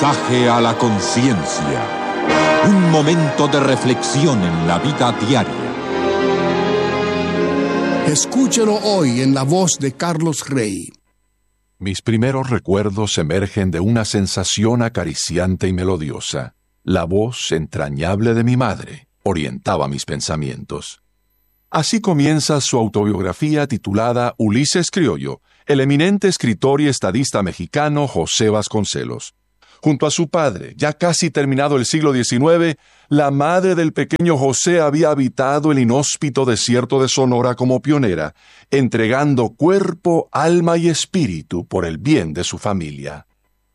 Mensaje a la conciencia. Un momento de reflexión en la vida diaria. Escúchelo hoy en la voz de Carlos Rey. Mis primeros recuerdos emergen de una sensación acariciante y melodiosa. La voz entrañable de mi madre orientaba mis pensamientos. Así comienza su autobiografía titulada Ulises Criollo, el eminente escritor y estadista mexicano José Vasconcelos. Junto a su padre, ya casi terminado el siglo XIX, la madre del pequeño José había habitado el inhóspito desierto de Sonora como pionera, entregando cuerpo, alma y espíritu por el bien de su familia.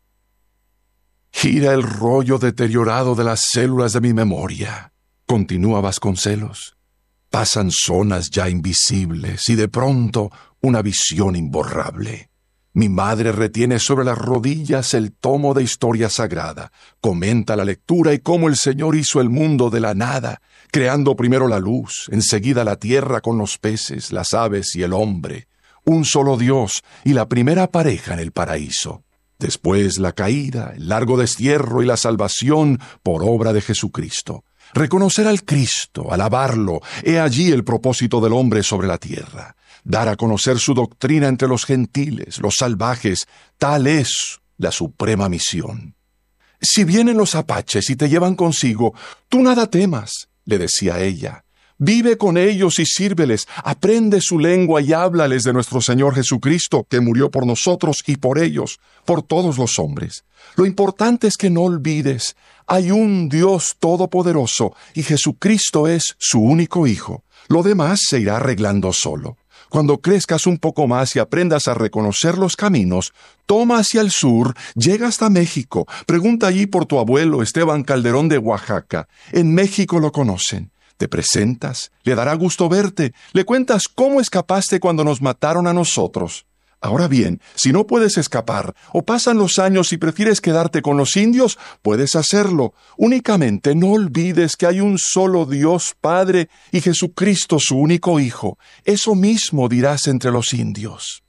Gira el rollo deteriorado de las células de mi memoria, continúa Vasconcelos. Pasan zonas ya invisibles y de pronto una visión imborrable. Mi madre retiene sobre las rodillas el tomo de historia sagrada, comenta la lectura y cómo el Señor hizo el mundo de la nada, creando primero la luz, enseguida la tierra con los peces, las aves y el hombre, un solo Dios y la primera pareja en el paraíso. Después la caída, el largo destierro y la salvación por obra de Jesucristo. Reconocer al Cristo, alabarlo, he allí el propósito del hombre sobre la tierra. Dar a conocer su doctrina entre los gentiles, los salvajes, tal es la suprema misión. Si vienen los apaches y te llevan consigo, tú nada temas, le decía ella. Vive con ellos y sírveles, aprende su lengua y háblales de nuestro Señor Jesucristo, que murió por nosotros y por ellos, por todos los hombres. Lo importante es que no olvides, hay un Dios todopoderoso y Jesucristo es su único Hijo. Lo demás se irá arreglando solo. Cuando crezcas un poco más y aprendas a reconocer los caminos, toma hacia el sur, llega hasta México, pregunta allí por tu abuelo Esteban Calderón de Oaxaca. En México lo conocen. Te presentas, le dará gusto verte, le cuentas cómo escapaste cuando nos mataron a nosotros. Ahora bien, si no puedes escapar, o pasan los años y prefieres quedarte con los indios, puedes hacerlo. Únicamente no olvides que hay un solo Dios Padre y Jesucristo su único Hijo. Eso mismo dirás entre los indios.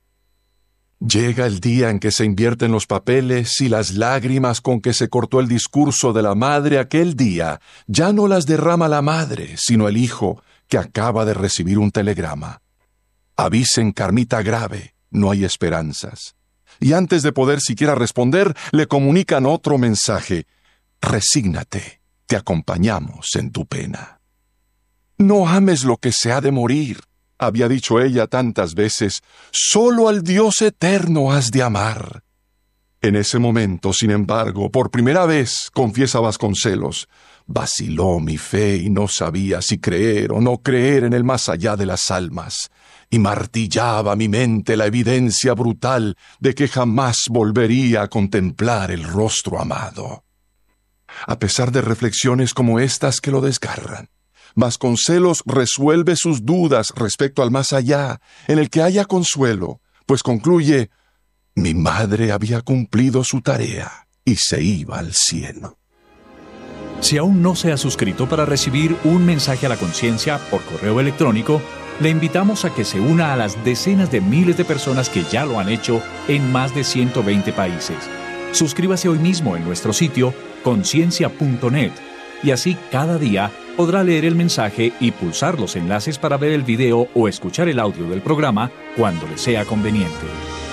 Llega el día en que se invierten los papeles y las lágrimas con que se cortó el discurso de la madre aquel día ya no las derrama la madre, sino el hijo que acaba de recibir un telegrama. Avisen Carmita grave, no hay esperanzas. Y antes de poder siquiera responder, le comunican otro mensaje. Resígnate, te acompañamos en tu pena. No ames lo que se ha de morir. Había dicho ella tantas veces, solo al Dios eterno has de amar. En ese momento, sin embargo, por primera vez, confiesa Vasconcelos, vaciló mi fe y no sabía si creer o no creer en el más allá de las almas, y martillaba mi mente la evidencia brutal de que jamás volvería a contemplar el rostro amado. A pesar de reflexiones como estas que lo desgarran, Vasconcelos resuelve sus dudas respecto al más allá, en el que haya consuelo, pues concluye, mi madre había cumplido su tarea y se iba al cielo. Si aún no se ha suscrito para recibir un mensaje a la conciencia por correo electrónico, le invitamos a que se una a las decenas de miles de personas que ya lo han hecho en más de 120 países. Suscríbase hoy mismo en nuestro sitio conciencia.net y así cada día podrá leer el mensaje y pulsar los enlaces para ver el video o escuchar el audio del programa cuando le sea conveniente.